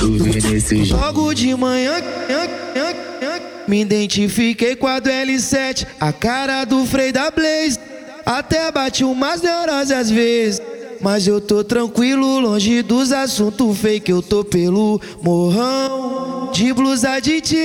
tu vem nesse jeito. Logo de manhã me identifiquei com a do L7, a cara do Frei da Blaze. Até bate umas neuroses às vezes, mas eu tô tranquilo, longe dos assuntos fake. Eu tô pelo morrão, de blusa de